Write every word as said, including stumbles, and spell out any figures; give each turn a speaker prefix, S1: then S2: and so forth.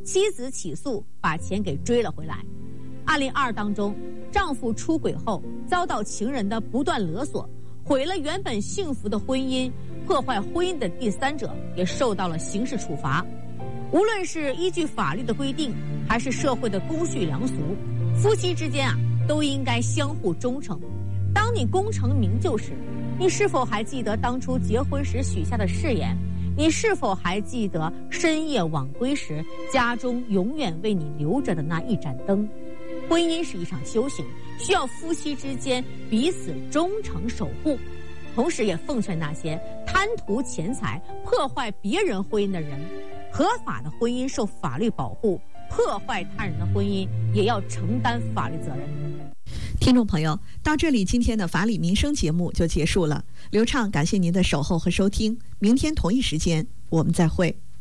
S1: 妻子起诉把钱给追了回来。案例二当中，丈夫出轨后遭到情人的不断勒索，毁了原本幸福的婚姻，破坏婚姻的第三者也受到了刑事处罚。无论是依据法律的规定，还是社会的公序良俗，夫妻之间啊都应该相互忠诚。当你功成名就时，你是否还记得当初结婚时许下的誓言？你是否还记得深夜晚归时家中永远为你留着的那一盏灯？婚姻是一场修行，需要夫妻之间彼此忠诚守护。同时也奉劝那些贪图钱财破坏别人婚姻的人，合法的婚姻受法律保护，破坏他人的婚姻也要承担法律责任。
S2: 听众朋友，到这里今天的法理民生节目就结束了。刘畅感谢您的守候和收听，明天同一时间我们再会。